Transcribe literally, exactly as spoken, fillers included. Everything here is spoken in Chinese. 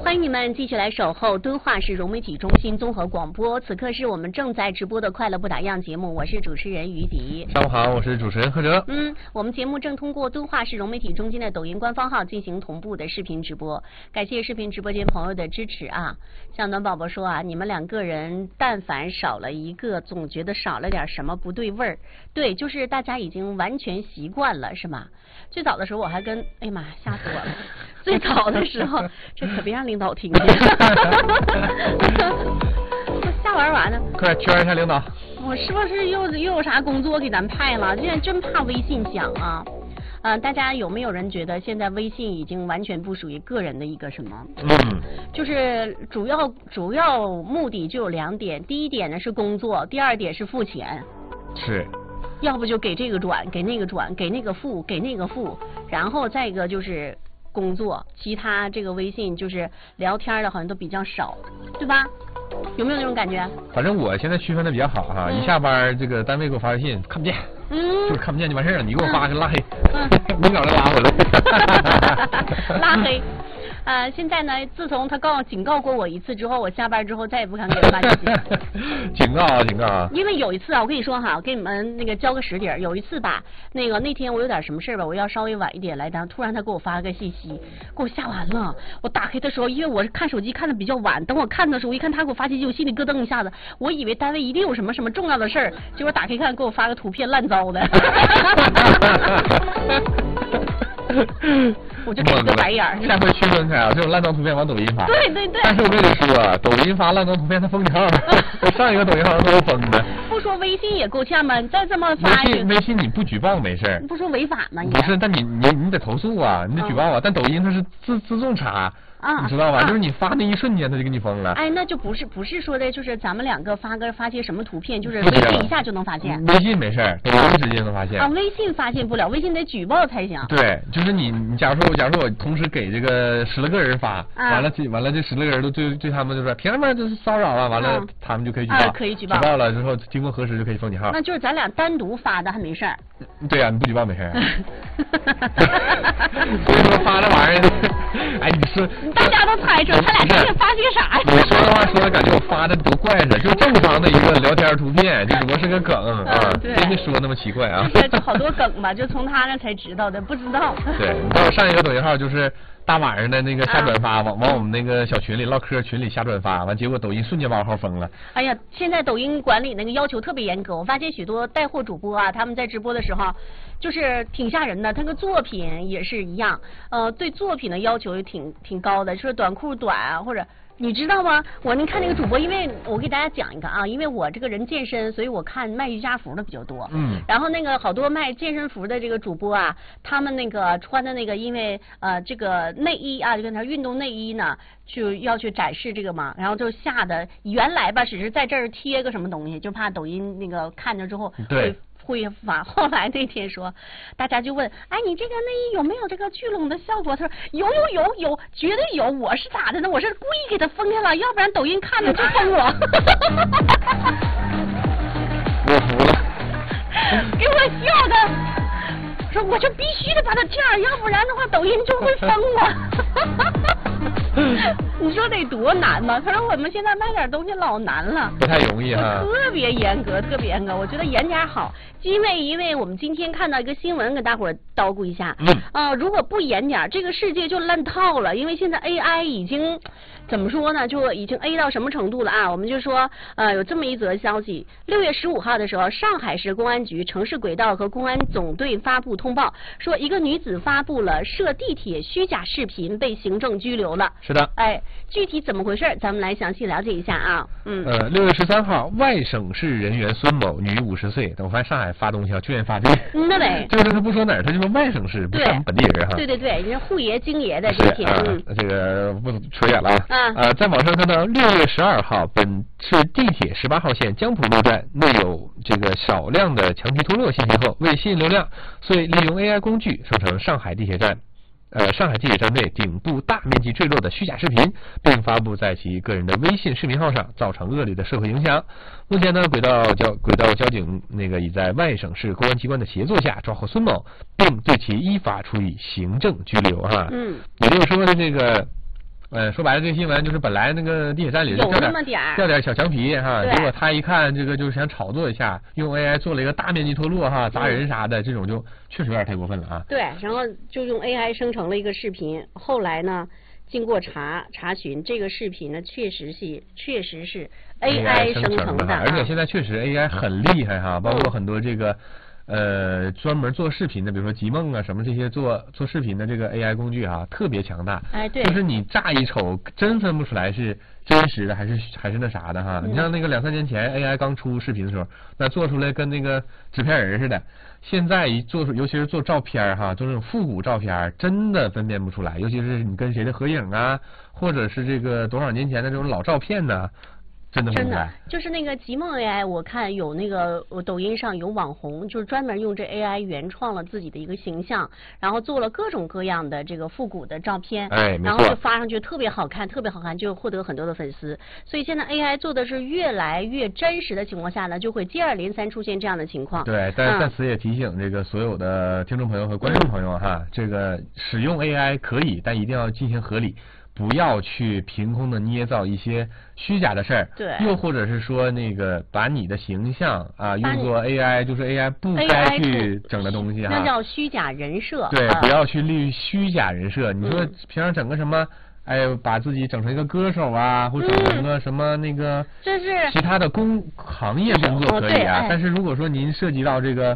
欢迎你们继续来守候敦化市融媒体中心综合广播，此刻是我们正在直播的快乐不打烊节目，我是主持人于迪。 上午好，我是主持人贺哲。 嗯，我们节目正通过敦化市融媒体中心的抖音官方号进行同步的视频直播，感谢视频直播间朋友的支持啊。像暖宝宝说啊，你们两个人但凡少了一个，总觉得少了点什么不对味儿。对，就是大家已经完全习惯了，是吗？最早的时候我还跟，哎呀妈，吓死我了！最早的时候，这可别让领导听见。我瞎玩完呢。 快圈一下领导。 我是不是又又有啥工作给咱派了？现在真怕微信响啊！呃，大家有没有人觉得现在微信已经完全不属于个人的一个什么？ 嗯， 就是主要主要目的就有两点，第一点呢是工作，第二点是付钱。 是。 要不就给这个转，给那个转，给那个付，给那个付，然后再一个就是工作，其他这个微信就是聊天的，好像都比较少，对吧？有没有那种感觉？ 反正我现在区分的比较好哈、嗯，一下班这个单位给我发微信看不见，嗯，就是看不见就完事了，你给我发个拉黑，嗯，没搞着拉回来， 拉黑。呃，现在呢，自从他告警告过我一次之后，我下班之后再也不敢给他发信息。 警告啊，警告啊！ 因为有一次啊，我跟你说哈，我给你们那个交个实底儿。有一次吧，那个那天我有点什么事吧，我要稍微晚一点来单，突然他给我发个信息，给我吓完了。我打开的时候，因为我是看手机看的比较晚，等我看的时候，我一看他给我发信息，我心里咯噔一下子，我以为单位一定有什么什么重要的事儿，结果打开看，给我发个图片烂糟的。我就给个白眼儿。 下回区分开啊，这种烂糟图片往抖音发。 对对对。 但是我跟你说啊，抖音发烂糟图片它封条，我上一个抖音号都是封的。 不说微信也够呛吗？你再这么发。 微信微信你不举报没事。 不说违法吗？ 不是，但你你你得投诉啊，你得举报啊。嗯、但抖音它是自自动查。啊，你知道吧、啊？就是你发那一瞬间，他就给你封了。 哎，那就不是不是说的，就是咱们两个发个发些什么图片，就是微信一下就能发现。 微信没事，抖音直接能发现。 啊，微信发现不了，微信得举报才行。 对，就是你，你假如说，假如说我同时给这个十来个人发，啊、完了这完了这十来个人都对对他们就说凭什么这是骚扰啊？完了、啊、他们就可以举报。 啊，可以举报。 举报了之后，经过核实就可以封你号。 那就是咱俩单独发的还没事儿。 对呀、啊，你不举报没事儿。所以说发这玩意儿，哎，你说大家都猜。他俩究竟发些啥呀？ 我说的话说的感觉我发的多怪似的，就正常的一个聊天图片，就只不过是个梗啊，真没说那么奇怪啊。 对，就好多梗吧，就从他那才知道的，不知道。 对，你知道我上一个抖音号就是大晚上的那个瞎转发，往、啊、往我们那个小群里唠嗑群里瞎转发，完结果抖音瞬间把我号封了。 哎呀，现在抖音管理那个要求特别严格，我发现许多带货主播啊，他们在直播的时候就是挺吓人的，他个作品也是一样，呃，对作品的要求也挺挺高的，说短裤短啊，或者。你知道吗？我你看那个主播，因为我给大家讲一个啊，因为我这个人健身，所以我看卖瑜伽服的比较多。嗯。然后那个好多卖健身服的这个主播啊，他们那个穿的那个，因为呃这个内衣啊，就跟他运动内衣呢，就要去展示这个嘛，然后就吓得原来吧，只是在这儿贴个什么东西，就怕抖音那个看着之后会。会发，后来那天说，大家就问，哎，你这个内衣有没有这个聚拢的效果？他说有有有有，绝对有。我是咋的呢？我是故意给他封下了，要不然抖音看着就封我。 我服了， 给我笑的，说我就必须得把它这样，要不然的话抖音就会封我。你说得多难吗？他说我们现在卖点东西老难了， 不太容易哈， 特别严格，特别严格。我觉得严点好，因为因为我们今天看到一个新闻，给大伙儿叨咕一下。嗯。啊、呃，如果不严点，这个世界就烂套了。因为现在 A I 已经怎么说呢？就已经 A 到什么程度了啊？我们就说，呃，有这么一则消息：六月十五号的时候，上海市公安局城市轨道和公安总队发布通报，说一个女子发布了涉地铁虚假视频，被行政拘留了。 是的。 哎，具体怎么回事？咱们来详细了解一下啊。嗯。 呃，六月十三号，外省市人员孙某，女，五十岁。等我发现上海发东西啊，就愿意发这个。 那得。 就是他不说哪儿，他就说外省市，不是我们本地人哈。 对对对，人家沪爷、京爷的这些。 啊、 嗯。 这个不扯远了啊。啊。呃，在网上看到，六月十二号，本市地铁十八号线江浦路站内有这个少量的墙皮脱落信息后，为吸引流量，所以利用 A I 工具生成上海地铁站。呃，上海地铁站内顶部大面积坠落的虚假视频，并发布在其个人的微信视频号上，造成恶劣的社会影响。目前呢，轨道交轨道交警那个已在外省市公安机关的协作下抓获孙某，并对其依法处以行政拘留哈。嗯，也就是说的这个。 呃，说白了，这个新闻就是本来那个地铁站里有掉那么点掉点小墙皮哈， 对结果他一看这个就是想炒作一下，用 A I 做了一个大面积脱落哈，砸人啥的，这种就确实有点太过分了啊。 对，然后就用 A I 生成了一个视频，后来呢，经过查查询，这个视频呢确实是确实是 A I 生成的， 而且现在确实 A I 很厉害哈，包括很多这个。呃，专门做视频的，比如说极梦啊什么这些做做视频的这个 A I 工具啊，特别强大。 哎，对， 就是你乍一瞅真分不出来是真实的还是还是那啥的哈。嗯、你像那个两三年前 A I 刚出视频的时候，那做出来跟那个纸片人似的。现在一做出，尤其是做照片哈，做这种复古照片，真的分辨不出来。尤其是你跟谁的合影啊，或者是这个多少年前的这种老照片呢。真的真的就是那个极梦 A I， 我看有那个抖音上有网红，就是专门用这 A I 原创了自己的一个形象，然后做了各种各样的这个复古的照片， 哎， 然后就发上去，特别好看，特别好看，就获得很多的粉丝。所以现在 A I 做的是越来越真实的情况下呢，就会接二连三出现这样的情况。 对，但是在此也提醒这个所有的听众朋友和观众朋友哈，嗯、这个使用 A I 可以，但一定要进行合理。不要去凭空的捏造一些虚假的事儿， 对， 又或者是说那个把你的形象啊用作 A I， 就是 A I 不该去整的东西哈， 那叫虚假人设。 对，不要去立虚假人设。你说平常整个什么？哎，把自己整成一个歌手啊，或者整成个什么那个， 这是其他的工行业工作可以啊。但是如果说您涉及到这个